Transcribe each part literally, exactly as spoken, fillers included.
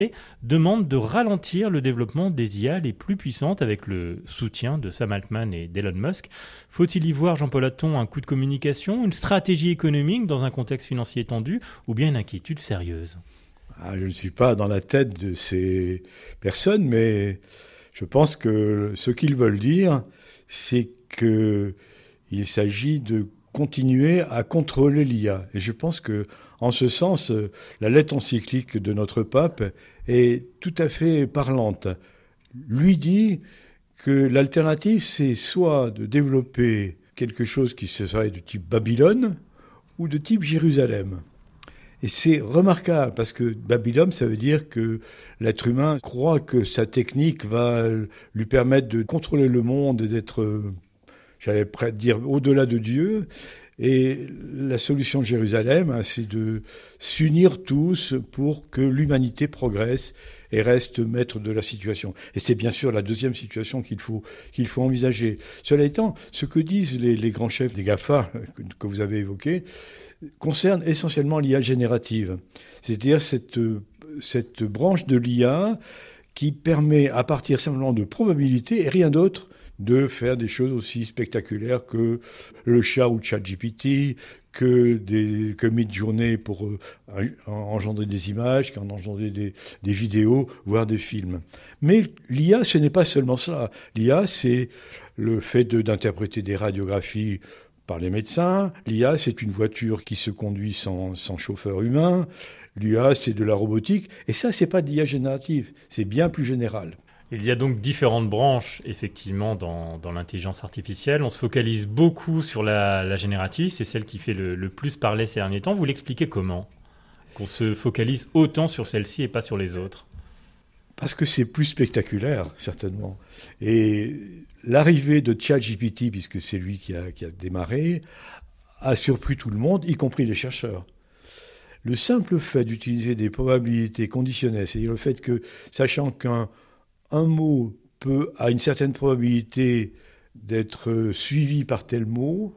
demande de ralentir le développement des I A les plus puissantes avec le soutien de Sam Altman et d'Elon Musk. Faut-il y voir, Jean-Paul Hatton, un coup de communication, une stratégie économique dans un contexte financier tendu ou bien une inquiétude sérieuse ? Ah, je ne suis pas dans la tête de ces personnes, mais je pense que ce qu'ils veulent dire, c'est qu'il s'agit de continuer à contrôler l'I A. Et je pense que, en ce sens, la lettre encyclique de notre pape est tout à fait parlante. Lui dit que l'alternative, c'est soit de développer quelque chose qui serait de type Babylone ou de type Jérusalem. Et c'est remarquable parce que Babylone, ça veut dire que l'être humain croit que sa technique va lui permettre de contrôler le monde et d'être, j'allais près dire, au-delà de Dieu. Et la solution de Jérusalem, hein, c'est de s'unir tous pour que l'humanité progresse et reste maître de la situation. Et c'est bien sûr la deuxième situation qu'il faut, qu'il faut envisager. Cela étant, ce que disent les, les grands chefs des GAFA que, que vous avez évoqués concerne essentiellement l'I A générative. C'est-à-dire cette, cette branche de l'I A qui permet, à partir simplement de probabilités et rien d'autre, de faire des choses aussi spectaculaires que le chat ou ChatGPT, que, des, que Midjourney pour euh, engendrer des images, qu'en engendrer des, des vidéos, voire des films. Mais l'I A, ce n'est pas seulement ça. L'I A, c'est le fait de, d'interpréter des radiographies par les médecins. L'I A, c'est une voiture qui se conduit sans, sans chauffeur humain. L'I A, c'est de la robotique. Et ça, c'est pas de l'I A générative. C'est bien plus général. Il y a donc différentes branches, effectivement, dans, dans l'intelligence artificielle. On se focalise beaucoup sur la, la générative. C'est celle qui fait le, le plus parler ces derniers temps. Vous l'expliquez comment ? Qu'on se focalise autant sur celle-ci et pas sur les autres ? Parce que c'est plus spectaculaire, certainement. Et l'arrivée de ChatGPT, puisque c'est lui qui a, qui a démarré, a surpris tout le monde, y compris les chercheurs. Le simple fait d'utiliser des probabilités conditionnelles, c'est-à-dire le fait que, sachant qu'un un mot peut, a une certaine probabilité d'être suivi par tel mot,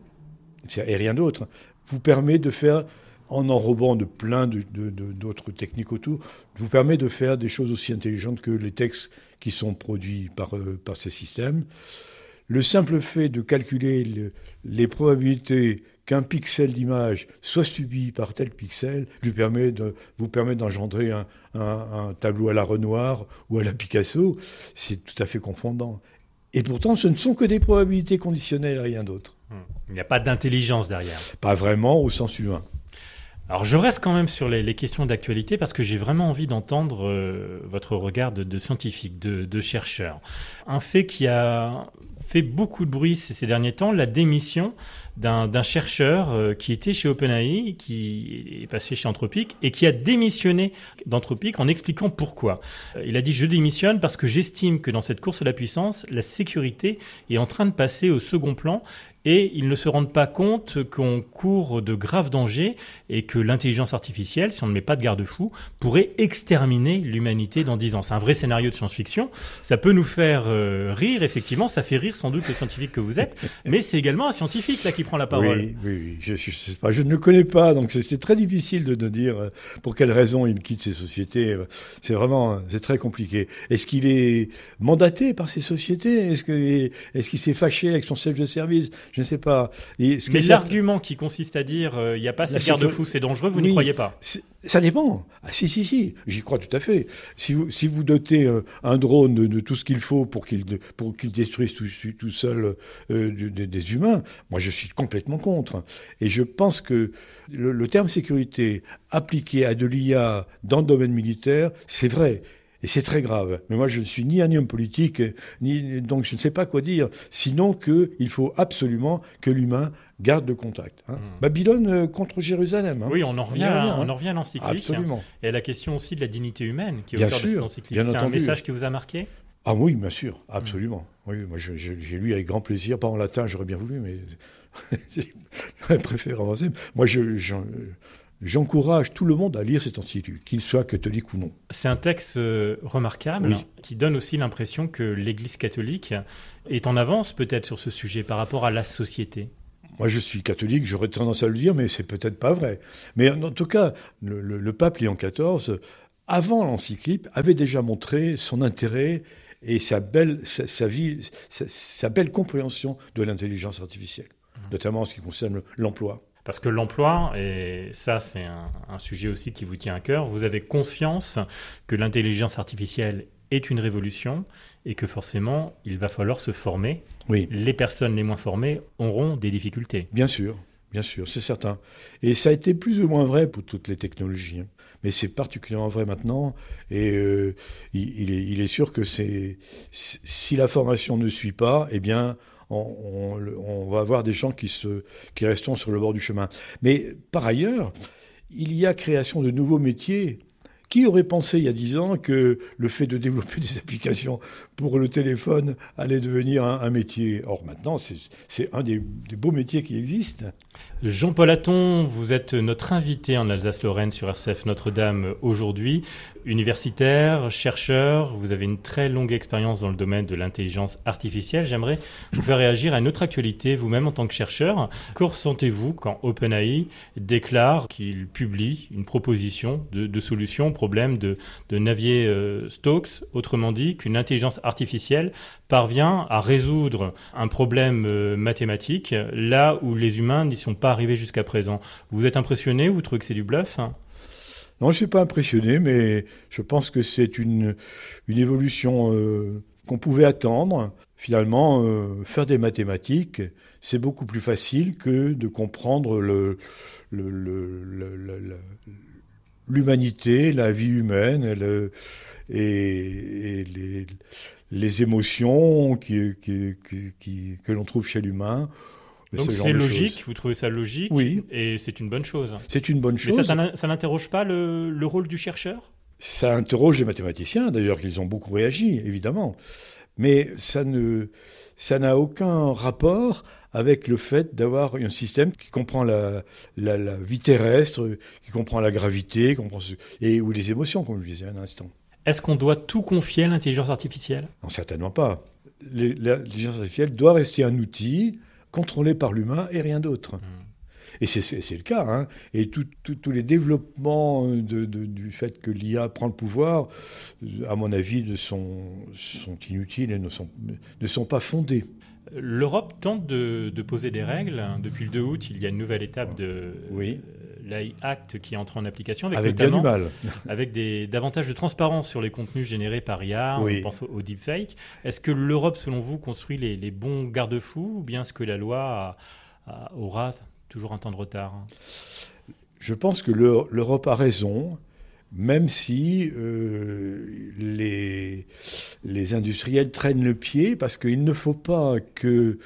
et rien d'autre, vous permet de faire, en enrobant de plein de, de, de, d'autres techniques autour, vous permet de faire des choses aussi intelligentes que les textes qui sont produits par, euh, par ces systèmes. Le simple fait de calculer le, les probabilités qu'un pixel d'image soit subi par tel pixel lui permet de, vous permet d'engendrer un, un, un tableau à la Renoir ou à la Picasso. C'est tout à fait confondant. Et pourtant, ce ne sont que des probabilités conditionnelles, rien d'autre. Il n'y a pas d'intelligence derrière. Pas vraiment au sens humain. Alors je reste quand même sur les, les questions d'actualité parce que j'ai vraiment envie d'entendre euh, votre regard de, de scientifique, de, de chercheur. Un fait qui a fait beaucoup de bruit ces, ces derniers temps, la démission d'un, d'un chercheur euh, qui était chez OpenAI, qui est passé chez Anthropic et qui a démissionné d'Anthropic en expliquant pourquoi. Euh, il a dit « Je démissionne parce que j'estime que dans cette course à la puissance, la sécurité est en train de passer au second plan ». Et ils ne se rendent pas compte qu'on court de graves dangers et que l'intelligence artificielle, si on ne met pas de garde-fou, pourrait exterminer l'humanité dans dix ans. C'est un vrai scénario de science-fiction. Ça peut nous faire euh, rire, effectivement. Ça fait rire sans doute le scientifique que vous êtes. Mais c'est également un scientifique là qui prend la parole. Oui, oui, oui. Je, je, sais pas, je ne le connais pas, donc c'est, c'est très difficile de, de dire pour quelles raisons il quitte ces sociétés. C'est vraiment, c'est très compliqué. Est-ce qu'il est mandaté par ces sociétés ? Est-ce que, est-ce qu'il s'est fâché avec son chef de service ? Je ne sais pas. Et ce Mais l'argument qui consiste à dire il euh, n'y a pas cette garde-fou, c'est dangereux, vous oui, n'y croyez pas ? Ça dépend. Ah, si, si, si. J'y crois tout à fait. Si vous, si vous dotez euh, un drone de, de tout ce qu'il faut pour qu'il, de, pour qu'il détruise tout, tout seul euh, de, de, des humains, moi je suis complètement contre. Et je pense que le, le terme sécurité appliqué à de l'I A dans le domaine militaire, c'est vrai. Et c'est très grave. Mais moi, je ne suis ni un homme politique, ni, donc je ne sais pas quoi dire, sinon qu'il faut absolument que l'humain garde le contact. Hein. Mmh. Babylone euh, contre Jérusalem. Hein. Oui, on en revient, on à, on en revient à l'encyclique. Absolument. Hein. Et à la question aussi de la dignité humaine qui est bien au cœur sûr, de cette encyclique. C'est entendu. Un message oui. qui vous a marqué ? Ah oui, bien sûr, absolument. Mmh. Oui, moi, je, je, j'ai lu avec grand plaisir, pas en latin, j'aurais bien voulu, mais je préfère avancer. Moi, je... je J'encourage tout le monde à lire cet encyclique, qu'il soit catholique ou non. C'est un texte euh, remarquable oui. qui donne aussi l'impression que l'Église catholique est en avance peut-être sur ce sujet par rapport à la société. Moi, je suis catholique, j'aurais tendance à le dire, mais c'est peut-être pas vrai. Mais en tout cas, le, le, le pape Léon quatorze avant l'encyclipe, avait déjà montré son intérêt et sa belle, sa, sa, vie, sa, sa belle compréhension de l'intelligence artificielle, mmh. notamment en ce qui concerne l'emploi. Parce que l'emploi, et ça c'est un, un sujet aussi qui vous tient à cœur, vous avez conscience que l'intelligence artificielle est une révolution et que forcément il va falloir se former. Oui. Les personnes les moins formées auront des difficultés. Bien sûr, bien sûr, c'est certain. Et ça a été plus ou moins vrai pour toutes les technologies. Hein. Mais c'est particulièrement vrai maintenant. Et euh, il, il, est, il est sûr que c'est, si la formation ne suit pas, eh bien, on, on, on va avoir des gens qui, se, qui resteront sur le bord du chemin. Mais par ailleurs, il y a création de nouveaux métiers. Qui aurait pensé il y a dix ans que le fait de développer des applications pour le téléphone allait devenir un, un métier ? Or maintenant, c'est, c'est un des, des beaux métiers qui existent. Jean-Paul Hatton, vous êtes notre invité en Alsace-Lorraine sur R C F Notre-Dame aujourd'hui. Universitaire, chercheur, vous avez une très longue expérience dans le domaine de l'intelligence artificielle. J'aimerais vous faire réagir à une autre actualité, vous-même en tant que chercheur. Que ressentez-vous quand OpenAI déclare qu'il publie une proposition de, de solution au problème de, de Navier-Stokes, autrement dit qu'une intelligence artificielle parvient à résoudre un problème euh, mathématique là où les humains n'y sont pas arrivés jusqu'à présent. Vous êtes impressionné ou vous trouvez que c'est du bluff ? Non, je ne suis pas impressionné, mais je pense que c'est une, une évolution euh, qu'on pouvait attendre. Finalement, euh, faire des mathématiques, c'est beaucoup plus facile que de comprendre le, le, le, le, le, le, l'humanité, la vie humaine le, et, et les, les émotions qui, qui, qui, qui, que l'on trouve chez l'humain. Donc c'est logique, vous trouvez ça logique, oui. Et c'est une bonne chose. C'est une bonne chose. Mais ça, ça n'interroge pas le, le rôle du chercheur ? Ça interroge les mathématiciens, d'ailleurs, qu'ils ont beaucoup réagi, évidemment. Mais ça ne, ça n'a aucun rapport avec le fait d'avoir un système qui comprend la, la, la vie terrestre, qui comprend la gravité, comprend ce, et, ou les émotions, comme je disais un instant. Est-ce qu'on doit tout confier à l'intelligence artificielle ? Non, certainement pas. L'intelligence artificielle doit rester un outil contrôlé par l'humain et rien d'autre. Mmh. Et c'est, c'est, c'est le cas. Hein. Et tous les développements de, de, du fait que l'I A prend le pouvoir, à mon avis, ne sont, sont inutiles et ne sont, ne sont pas fondés. L'Europe tente de, de poser des règles. Depuis le deux août, il y a une nouvelle étape de oui. l'A I Act qui entre en application, avec, avec bien du mal. avec des, davantage de transparence sur les contenus générés par I A, oui. on pense au, au deepfake. Est-ce que l'Europe, selon vous, construit les, les bons garde-fous, ou bien est-ce que la loi a, a, aura toujours un temps de retard ? Je pense que le, l'Europe a raison, même si euh, les, les industriels traînent le pied, parce qu'il ne faut pas que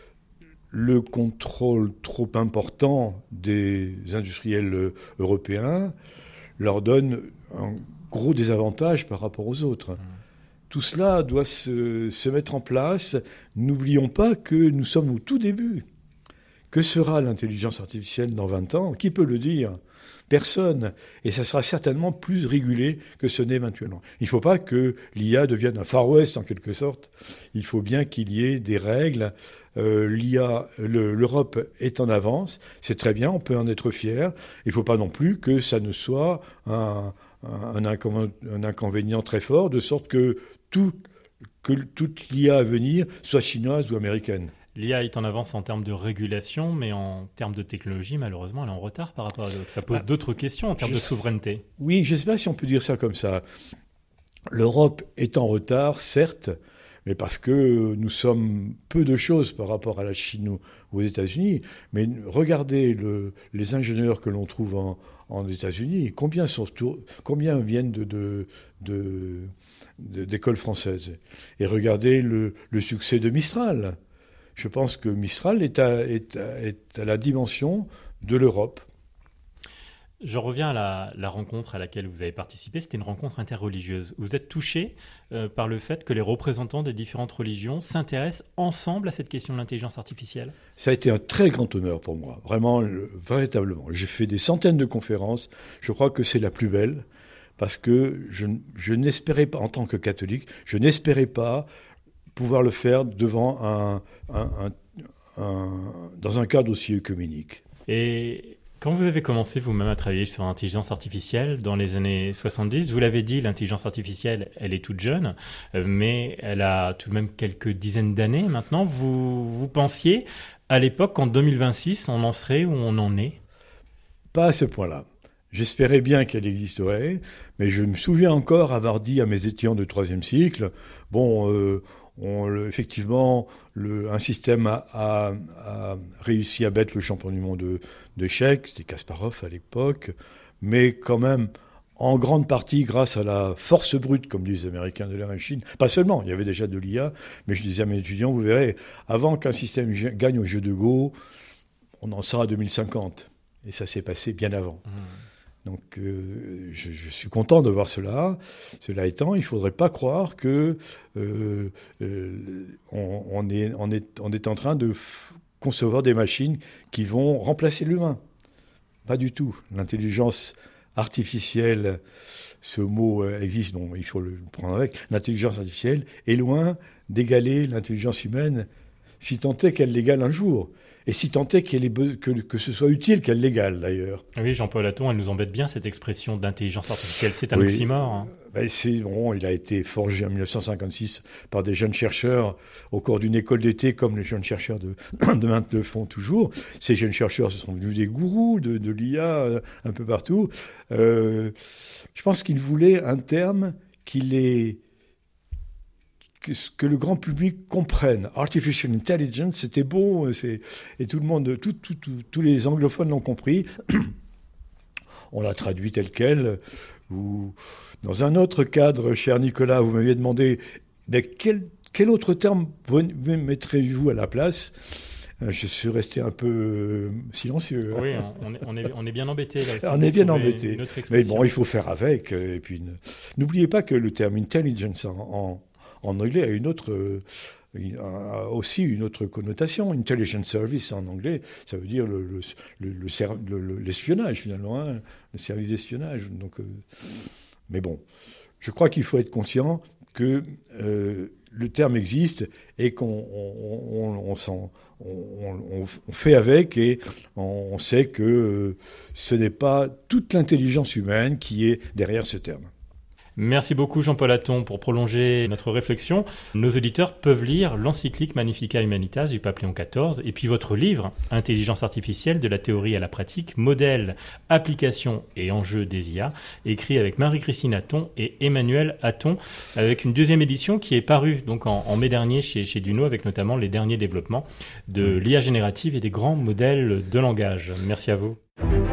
le contrôle trop important des industriels européens leur donne un gros désavantage par rapport aux autres. Mmh. Tout cela doit se, se mettre en place. N'oublions pas que nous sommes au tout début. Que sera l'intelligence artificielle dans vingt ans ? Qui peut le dire ? Personne. Et ça sera certainement plus régulé que ce n'est maintenant. Il ne faut pas que l'I A devienne un Far West en quelque sorte. Il faut bien qu'il y ait des règles. Euh, L'I A, le, l'Europe est en avance. C'est très bien, on peut en être fier. Il ne faut pas non plus que ça ne soit un, un, inconvénient, un inconvénient très fort, de sorte que, tout, que toute l'I A à venir soit chinoise ou américaine. L'I A est en avance en termes de régulation, mais en termes de technologie, malheureusement, elle est en retard par rapport à d'autres. Ça pose ah, d'autres questions en termes de souveraineté. Oui, je ne sais pas si on peut dire ça comme ça. L'Europe est en retard, certes, mais parce que nous sommes peu de choses par rapport à la Chine ou aux États-Unis. Mais regardez le, les ingénieurs que l'on trouve en, en États-Unis. Combien, sont, combien viennent de, de, de, de, d'écoles françaises ? Et regardez le, le succès de Mistral. Je pense que Mistral est à, est à, est à la dimension de l'Europe. Je reviens à la, la rencontre à laquelle vous avez participé. C'était une rencontre interreligieuse. Vous êtes touché euh, par le fait que les représentants des différentes religions s'intéressent ensemble à cette question de l'intelligence artificielle ? Ça a été un très grand honneur pour moi, vraiment, le, véritablement. J'ai fait des centaines de conférences. Je crois que c'est la plus belle parce que je, je n'espérais pas, en tant que catholique, je n'espérais pas pouvoir le faire devant un, un, un, un, dans un cadre aussi œcuménique. Et Quand vous avez commencé vous-même à travailler sur l'intelligence artificielle dans les années soixante-dix, vous l'avez dit, l'intelligence artificielle, elle est toute jeune, mais elle a tout de même quelques dizaines d'années maintenant. Vous, vous pensiez à l'époque qu'en deux mille vingt-six, on en serait où on en est ? Pas à ce point-là. J'espérais bien qu'elle existerait, mais je me souviens encore avoir dit à mes étudiants de troisième cycle, bon, euh, on, le, effectivement, le, un système a, a, a réussi à battre le champion du monde de, d'échecs, c'était Kasparov à l'époque, mais quand même, en grande partie grâce à la force brute, comme disent les Américains, de la machine. Pas seulement, il y avait déjà de l'I A, mais je disais à mes étudiants, vous verrez, avant qu'un système gagne au jeu de Go, on en sera à deux mille cinquante. Et ça s'est passé bien avant. Mmh. Donc, euh, je, je suis content de voir cela. Cela étant, il ne faudrait pas croire que euh, euh, on, on, est, on, est, on est en train de f- concevoir des machines qui vont remplacer l'humain. Pas du tout. L'intelligence artificielle, ce mot existe, bon, il faut le prendre avec. L'intelligence artificielle est loin d'égaler l'intelligence humaine, si tant est qu'elle l'égale un jour. Et si tant est qu'elle est be- que, que ce soit utile qu'elle l'égale, d'ailleurs. Oui, Jean-Paul Hatton, elle nous embête bien, cette expression d'intelligence artificielle. C'est un oui. oxymore. Hein. Ben c'est, bon, il a été forgé en dix-neuf cent cinquante-six par des jeunes chercheurs au cours d'une école d'été, comme les jeunes chercheurs de, de Mainte le font toujours. Ces jeunes chercheurs se sont devenus des gourous de, de l'I A euh, un peu partout. Euh, je pense qu'ils voulaient un terme qui les... Que, que le grand public comprenne. Artificial intelligence, c'était beau, c'est, et tout le monde, tout, tout, tout, tous les anglophones l'ont compris. On l'a traduit tel quel. Ou, dans un autre cadre, cher Nicolas, vous m'aviez demandé mais quel, quel autre terme mettrez-vous à la place ? Je suis resté un peu silencieux. Oui, on est, on est, on est bien embêté. Là, on est bien embêté. Mais bon, il faut faire avec. Et puis, n'oubliez pas que le terme intelligence en, en En anglais, a une autre, euh, a aussi une autre connotation. Intelligence service en anglais, ça veut dire le, le, le, le, le, l'espionnage finalement, hein, le service d'espionnage. Donc, euh, mais bon, je crois qu'il faut être conscient que euh, le terme existe et qu'on on, on, on, s'en, on, on fait avec et on, on sait que euh, ce n'est pas toute l'intelligence humaine qui est derrière ce terme. Merci beaucoup Jean-Paul Hatton. Pour prolonger notre réflexion, nos auditeurs peuvent lire l'encyclique Magnificat Humanitas du pape Léon quatorze et puis votre livre Intelligence artificielle de la théorie à la pratique, modèles, applications et enjeux des I A, écrit avec Marie-Christine Hatton et Emmanuel Hatton, avec une deuxième édition qui est parue donc en, en mai dernier chez, chez Duno, avec notamment les derniers développements de l'I A générative et des grands modèles de langage. Merci à vous.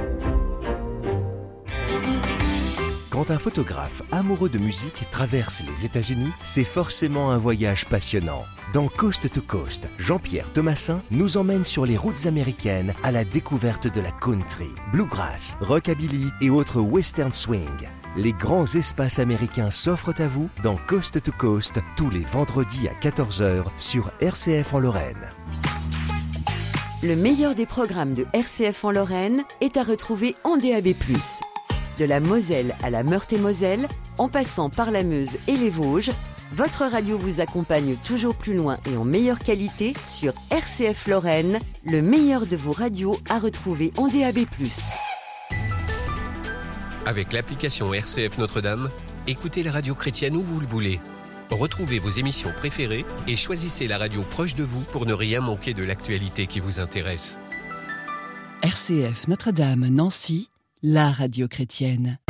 Quand un photographe amoureux de musique traverse les États-Unis, c'est forcément un voyage passionnant. Dans Coast to Coast, Jean-Pierre Thomassin nous emmène sur les routes américaines à la découverte de la country, bluegrass, rockabilly et autres western swing. Les grands espaces américains s'offrent à vous dans Coast to Coast tous les vendredis à quatorze heures sur R C F en Lorraine. Le meilleur des programmes de R C F en Lorraine est à retrouver en D A B plus. De la Moselle à la Meurthe-et-Moselle, en passant par la Meuse et les Vosges, votre radio vous accompagne toujours plus loin et en meilleure qualité sur R C F Lorraine, le meilleur de vos radios à retrouver en D A B plus. Avec l'application R C F Notre-Dame, écoutez la radio chrétienne où vous le voulez. Retrouvez vos émissions préférées et choisissez la radio proche de vous pour ne rien manquer de l'actualité qui vous intéresse. R C F Notre-Dame Nancy, la radio chrétienne.